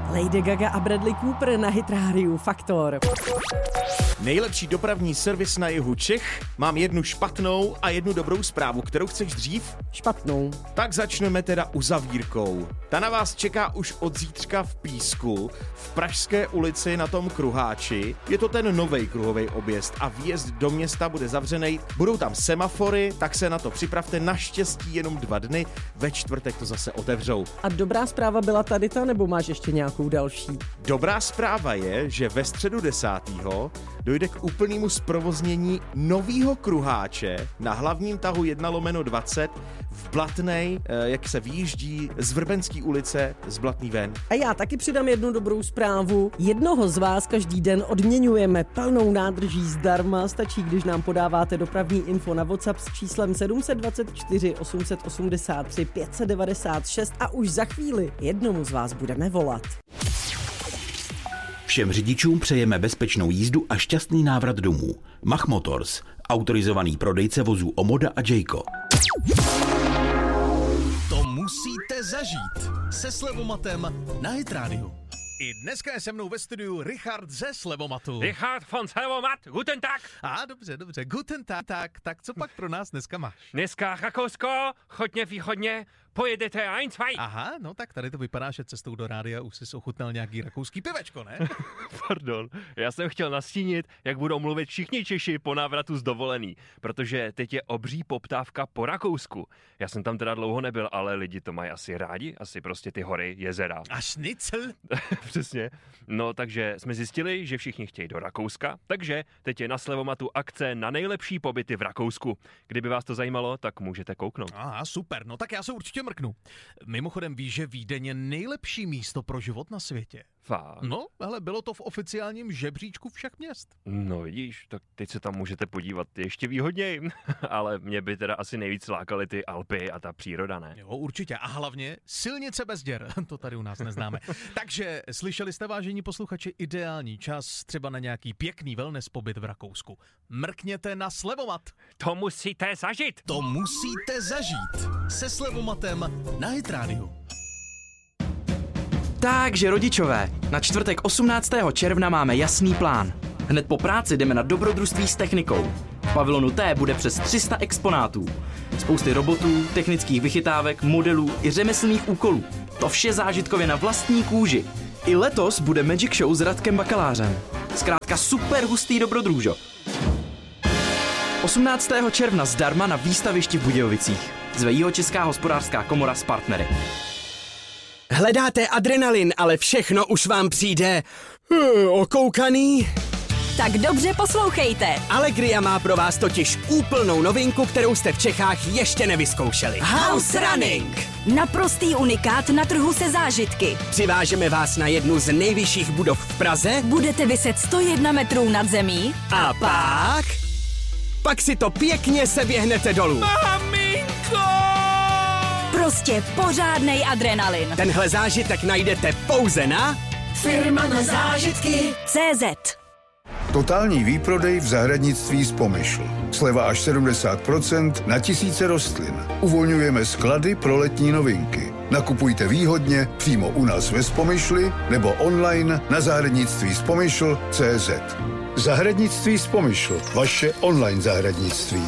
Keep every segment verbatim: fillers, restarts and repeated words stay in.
Lady Gaga a Bradley Cooper na Hit Radio Faktor. Nejlepší dopravní servis na jihu Čech. Mám jednu špatnou a jednu dobrou zprávu. Kterou chceš dřív? Špatnou. Tak začneme teda uzavírkou. Ta na vás čeká už od zítřka v Písku, v Pražské ulici na tom Kruháči. Je to ten novej kruhový objezd a výjezd do města bude zavřený. Budou tam semafory, tak se na to připravte. Naštěstí jenom dva dny. Ve čtvrtek to zase otevřou. A dobrá zpráva byla tady ta, nebo máš ještě nějakou další? Dobrá zpráva je, že ve středu desátého dojde k úplnému zprovoznění novýho Kruháče na hlavním tahu jedna lomeno dvacet v Blatnej, jak se vyjíždí z Vrbenské ulice z Blatný ven. A já taky přidám jednu dobrou zprávu. Jednoho z vás každý den odměňujeme plnou nádrží zdarma. Stačí, když nám podáváte dopravní info na WhatsApp s číslem sedm dva čtyři osm osm tři pět devět šest a už za chvíli jednomu z vás budeme volat. Všem řidičům přejeme bezpečnou jízdu a šťastný návrat domů. Mach Motors, autorizovaný prodejce vozů Omoda a Jayco. To musíte zažít se Slevomatem na Hit Radio. I dneska je se mnou ve studiu Richard ze Slevomatu. Richard von Slevomat, guten Tag. A dobře, dobře, guten Tag, tak, tak co pak pro nás dneska máš? Dneska Rakousko, chodně východně, pojedete ein, zwei. Aha, no tak tady to vypadá, že cestou do rádia už jsi ochutnal nějaký rakouský pivečko, ne? Pardon, já jsem chtěl nastínit, jak budou mluvit všichni Češi po návratu z dovolený, protože teď je obří poptávka po Rakousku. Já jsem tam teda dlouho nebyl, ale lidi to mají asi rádi, asi prostě ty hory, jezera. A šnicl? Přesně. No, takže jsme zjistili, že všichni chtějí do Rakouska, takže teď je na Slevomatu akce na nejlepší pobyty v Rakousku. Kdyby vás to zajímalo, tak můžete kouknout. Aha, super, no tak já se určitě mrknu. Mimochodem víš, že Vídeň je nejlepší místo pro život na světě. Fakt? No, hele, bylo to v oficiálním žebříčku všech měst. No vidíš, tak teď se tam můžete podívat ještě výhodněji, ale mě by teda asi nejvíc lákaly ty Alpy a ta příroda, ne? Jo, určitě. A hlavně silnice bez děr, to tady u nás neznáme. Takže slyšeli jste, vážení posluchači, ideální čas třeba na nějaký pěkný wellness pobyt v Rakousku. Mrkněte na Slevomat. To musíte zažít. To musíte zažít se Slevomatem na Hit Radio. Takže rodičové, na čtvrtek osmnáctého června máme jasný plán. Hned po práci jdeme na dobrodružství s technikou. V pavilonu T bude přes tři sta exponátů. Spousty robotů, technických vychytávek, modelů i řemeslných úkolů. To vše zážitkově na vlastní kůži. I letos bude Magic Show s Radkem Bakalářem. Zkrátka super hustý dobrodružo. osmnáctého června zdarma na výstavišti v Budějovicích. Zve Jihočeská hospodářská komora s partnery. Hledáte adrenalin, ale všechno už vám přijde uh, okoukaný? Tak dobře poslouchejte. Allegria má pro vás totiž úplnou novinku, kterou jste v Čechách ještě nevyzkoušeli. House Running. Naprostý unikát na trhu se zážitky. Přivážeme vás na jednu z nejvyšších budov v Praze. Budete viset sto jedna metrů nad zemí. A pak... Pak si to pěkně seběhnete dolů. Maminko! Prostě pořádnej adrenalin. Tenhle zážitek najdete pouze na Firma na zážitky tečka cé zet. Totální výprodej v zahradnictví z Pomyšl. Sleva až sedmdesát procent na tisíce rostlin. Uvolňujeme sklady pro letní novinky. Nakupujte výhodně přímo u nás ve Spomyšli nebo online na zahradnictví z Pomyšl tečka cé zet. Zahradnictví z Pomyšl. Vaše online zahradnictví.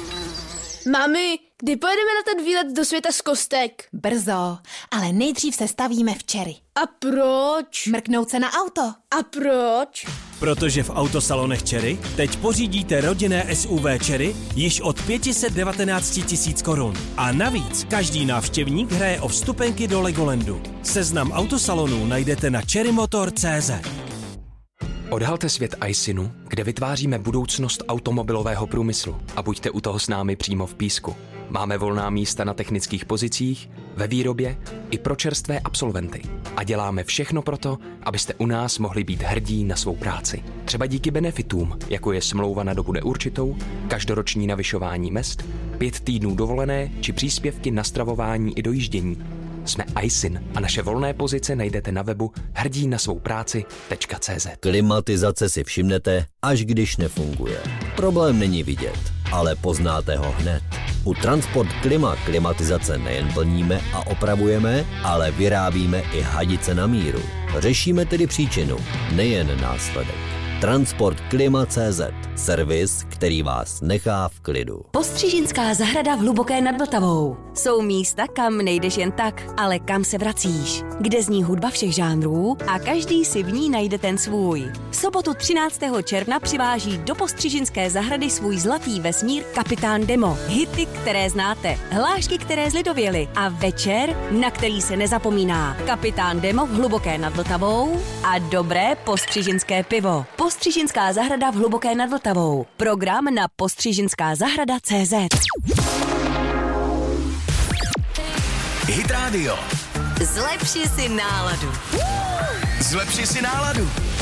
Mami, kdy pojedeme na ten výlet do světa z kostek? Brzo, ale nejdřív se stavíme včery. A proč? Mrknout se na auto. A proč? Protože v autosalonech Cherry teď pořídíte rodinné S U V Cherry již od pět set devatenáct tisíc korun. A navíc každý návštěvník hraje o vstupenky do Legolandu. Seznam autosalonů najdete na cherry motor tečka cé zet. Odhalte svět iSynu, kde vytváříme budoucnost automobilového průmyslu a buďte u toho s námi přímo v Písku. Máme volná místa na technických pozicích, ve výrobě i pro čerstvé absolventy. A děláme všechno proto, abyste u nás mohli být hrdí na svou práci. Třeba díky benefitům, jako je smlouva na dobu neurčitou, každoroční navyšování mezd, pět týdnů dovolené či příspěvky na stravování i dojíždění. Jsme iSyn a naše volné pozice najdete na webu hrdí na svou práci tečka cé zet. Klimatizace si všimnete, až když nefunguje. Problém není vidět, ale poznáte ho hned. U Transport Klima klimatizace nejen plníme a opravujeme, ale vyrábíme i hadice na míru. Řešíme tedy příčinu, nejen následek. Transport Klima tečka cé zet. Servis, který vás nechá v klidu. Postřižinská zahrada v Hluboké nad Vltavou. Jsou místa, kam nejdeš jen tak, ale kam se vracíš. Kde zní hudba všech žánrů a každý si v ní najde ten svůj. V sobotu třináctého června přiváží do Postřižinské zahrady svůj zlatý vesmír Kapitán Demo. Hity, které znáte, hlášky, které zlidověly a večer, na který se nezapomíná. Kapitán Demo v Hluboké nad Vltavou a dobré postřižinské pivo. Postřižinská zahrada v Hluboké nad Vltavou. Program na postřižinská zahrada tečka cé zet. Hit Radio. Zlepši si náladu. Zlepši si náladu.